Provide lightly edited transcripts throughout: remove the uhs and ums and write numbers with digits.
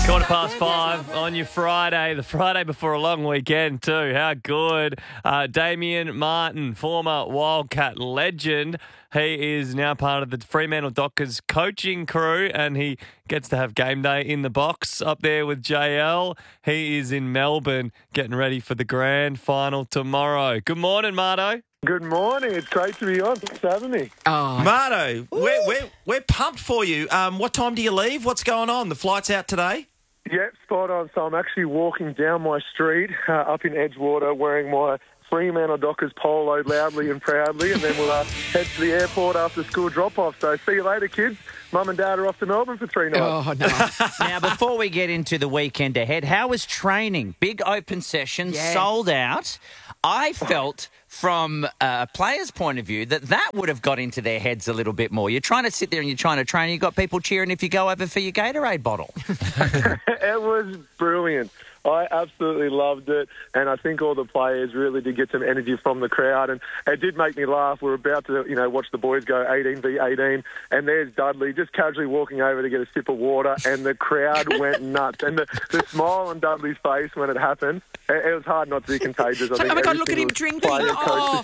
5:15 on your Friday, the Friday before a long weekend too. How good. Damien Martin, former Wildcat legend. He is now part of the Fremantle Dockers coaching crew and he gets to have game day in the box up there with JL. He is in Melbourne getting ready for the grand final tomorrow. Good morning, Marto. Good morning. It's great to be on. Thanks for having me. Oh. Marto, we're pumped for you. What time do you leave? What's going on? The flight's out today? Yep, spot on. So I'm actually walking down my street up in Edgewater wearing my Fremantle Dockers polo loudly and proudly, and then we'll head to the airport after school drop-off. So see you later, kids. Mum and Dad are off to Melbourne for 3 nights. Oh, no. Now, before we get into the weekend ahead, how was training? Big open session, sold out. I felt from a player's point of view that would have got into their heads a little bit more. You're trying to sit there and you're trying to train, and you've got people cheering if you go over for your Gatorade bottle. It was brilliant. I absolutely loved it, and I think all the players really did get some energy from the crowd, and it did make me laugh. We're about to, watch the boys go 18 v 18, and there's Dudley just casually walking over to get a sip of water, and the crowd went nuts. And the smile on Dudley's face when it happened, it was hard not to be contagious. I think oh my God, look at him drinking. Oh,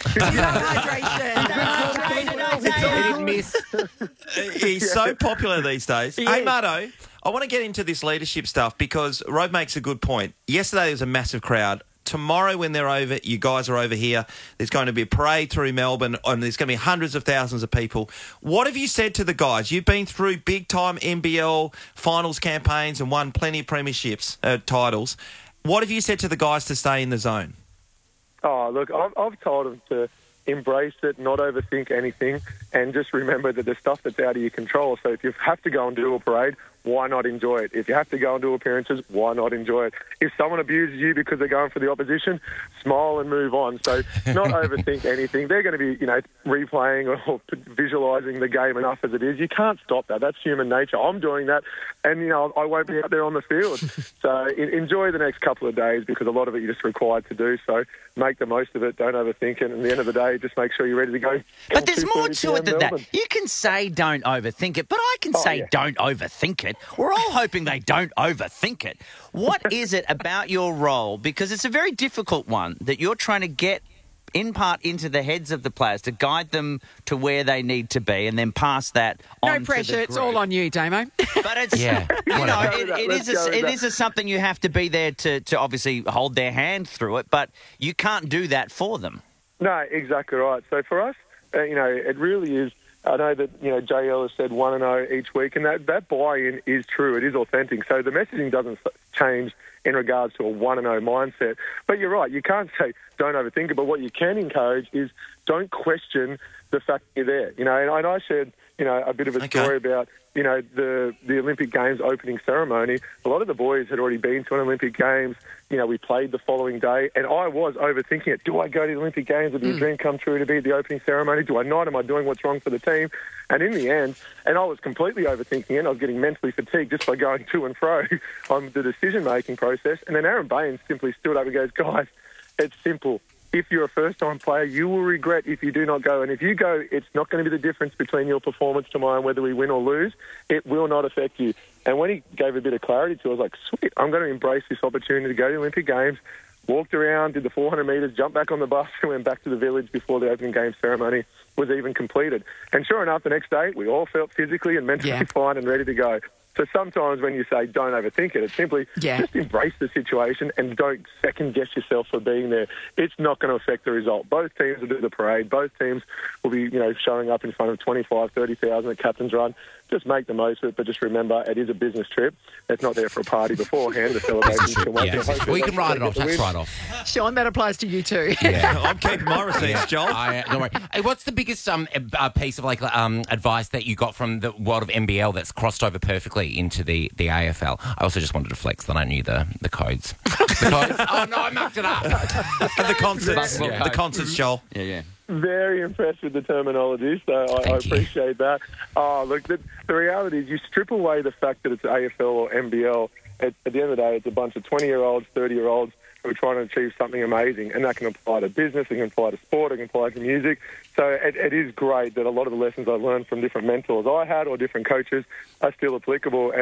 He didn't miss. He's so popular these days. Hey, Marto, I want to get into this leadership stuff because Rob makes a good point. Yesterday there was a massive crowd. Tomorrow when they're over, you guys are over here, there's going to be a parade through Melbourne and there's going to be hundreds of thousands of people. What have you said to the guys? You've been through big-time NBL finals campaigns and won plenty of premierships, titles. What have you said to the guys to stay in the zone? Oh, look, I've told them to embrace it, not overthink anything, and just remember that there's stuff that's out of your control. So if you have to go and do a parade, why not enjoy it? If you have to go and do appearances, why not enjoy it? If someone abuses you because they're going for the opposition, smile and move on. So not overthink anything. They're going to be, replaying or visualising the game enough as it is. You can't stop that. That's human nature. I'm doing that, and, I won't be out there on the field. So enjoy the next couple of days because a lot of it you're just required to do. So make the most of it. Don't overthink it. And at the end of the day, just make sure you're ready to go. But there's more to it than that. You can say don't overthink it, but I can say don't overthink it. We're all hoping they don't overthink it. What is it about your role? Because it's a very difficult one that you're trying to get in part into the heads of the players to guide them to where they need to be and then pass that on to the pressure. group. It's all on you, Damo. But it's, it is something you have to be there to obviously hold their hand through it, but you can't do that for them. No, exactly right. So for us, it really is. I know that, JL has said 1-0 each week, and that buy-in is true. It is authentic. So the messaging doesn't change in regards to a 1-0 mindset. But you're right. You can't say don't overthink it, but what you can encourage is don't question the fact you're there. And I shared, a bit of a story about, the Olympic Games opening ceremony. A lot of the boys had already been to an Olympic Games. We played the following day, and I was overthinking it. Do I go to the Olympic Games? Would the dream come true to be at the opening ceremony? Do I not? Am I doing what's wrong for the team? And in the end, and I was completely overthinking it. I was getting mentally fatigued just by going to and fro on the decision-making process. And then Aaron Baines simply stood up and goes, guys, it's simple. If you're a first-time player, you will regret if you do not go. And if you go, it's not going to be the difference between your performance tomorrow and whether we win or lose. It will not affect you. And when he gave a bit of clarity to it, I was like, sweet, I'm going to embrace this opportunity to go to the Olympic Games. Walked around, did the 400 metres, jumped back on the bus and went back to the village before the opening game ceremony was even completed. And sure enough, the next day, we all felt physically and mentally fine and ready to go. So sometimes when you say don't overthink it, it's simply just embrace the situation and don't second-guess yourself for being there. It's not going to affect the result. Both teams will do the parade. Both teams will be, showing up in front of 25, 30,000 at Captain's Run. Just make the most of it, but just remember it is a business trip. It's not there for a party beforehand, the celebration. We can write it off. That's right off. Sean, that applies to you too. Yeah, I'm keeping my receipts, Joel. Don't worry. Hey, what's the biggest piece of advice that you got from the world of NBL that's crossed over perfectly into the AFL? I also just wanted to flex that I knew the codes. The codes? Oh no, I mucked it up. The concerts, the concerts, Joel. Yeah. Very impressed with the terminology, so I appreciate that. Oh, look, the reality is you strip away the fact that it's AFL or NBL. At the end of the day, it's a bunch of 20-year-olds, 30-year-olds who are trying to achieve something amazing, and that can apply to business, it can apply to sport, it can apply to music. So it is great that a lot of the lessons I learned from different mentors I had or different coaches are still applicable. And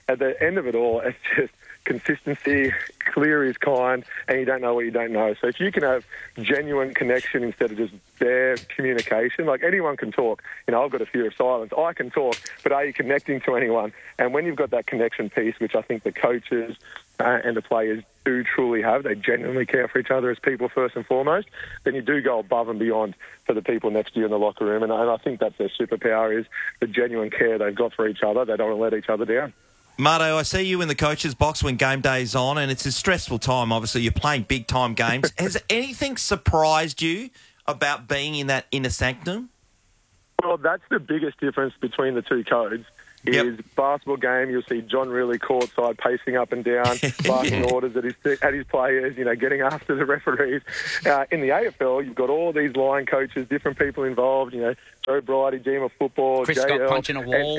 at the end of it all, it's just consistency, clear is kind, and you don't know what you don't know. So if you can have genuine connection instead of just bare communication, like anyone can talk. You know, I've got a fear of silence. I can talk, but are you connecting to anyone? And when you've got that connection piece, which I think the coaches and the players do truly have, they genuinely care for each other as people first and foremost, then you do go above and beyond for the people next to you in the locker room. And I think that's their superpower, is the genuine care they've got for each other. They don't want to let each other down. Marto, I see you in the coach's box when game day's on, and it's a stressful time. Obviously, you're playing big-time games. Has anything surprised you about being in that inner sanctum? Well, that's the biggest difference between the two codes. Is basketball game, you'll see John really courtside pacing up and down, barking orders at his players, you know, getting after the referees. In the AFL, you've got all these line coaches, different people involved, you know, Joe Bridie, GM of football, Chris Scott punching a wall.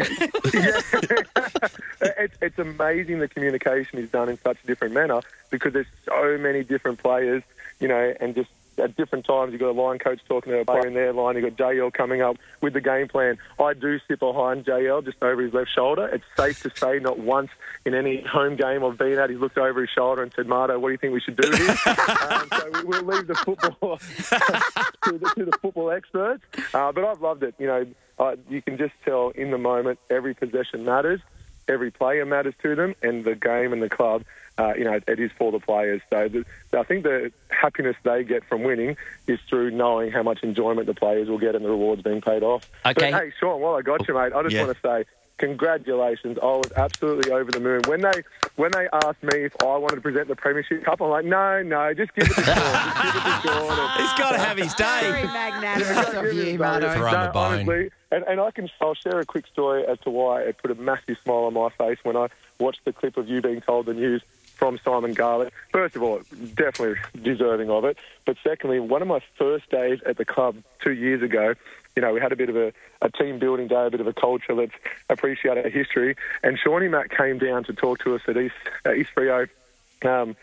It's amazing the communication is done in such a different manner, because there's so many different players, you know, and just at different times you've got a line coach talking to a player in their line, you've got JL coming up with the game plan. I do sit behind JL just over his left shoulder. It's safe to say not once in any home game I've been at, he's looked over his shoulder and said, Marto, what do you think we should do here? So we'll leave the football to the football experts. But I've loved it. You know, you can just tell in the moment every possession matters. Every player matters to them, and the game and the club, you know, it is for the players. So I think the happiness they get from winning is through knowing how much enjoyment the players will get and the rewards being paid off. Okay. But, hey, Sean, while I got you, mate, I just want to say congratulations. I was absolutely over the moon. When they asked me if I wanted to present the Premiership Cup, I'm like, no, just give it to Sean. Just give it to Sean. He's got to have his day. Very magnanimous of you, Marto. Throw him a bone. Honestly, and I'll share a quick story as to why it put a massive smile on my face when I watched the clip of you being told the news from Simon Garlick. First of all, definitely deserving of it. But secondly, one of my first days at the club 2 years ago, you know, we had a bit of a team building day, a bit of a culture. Let's appreciate our history. And Shawnee Mac came down to talk to us at East Freo, down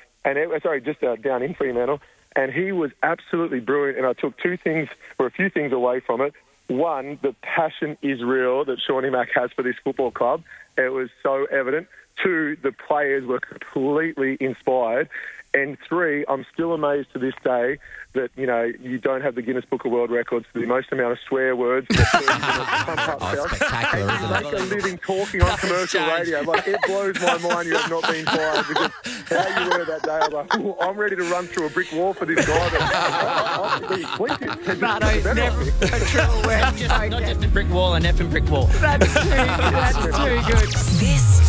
in Fremantle. And he was absolutely brilliant. And I took a few things away from it. One, the passion is real that Shawnee Mac has for this football club. It was so evident. Two, the players were completely inspired. And three, I'm still amazed to this day that, you know, you don't have the Guinness Book of World Records for the most amount of swear words. Spectacular, and you make a living talking on commercial radio. Like, it blows my mind you have not been fired, because how you were that day, I was like, ooh, I'm ready to run through a brick wall for this guy. I should be clinking. Marto, never a true word. Not just a brick wall, an effing brick wall. That's too good. This